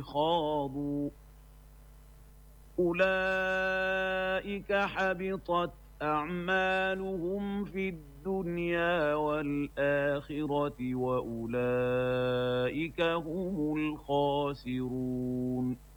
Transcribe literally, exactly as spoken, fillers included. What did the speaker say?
خاضوا أولئك حبطت أعمالهم في الدنيا والآخرة وأولئك هم الخاسرون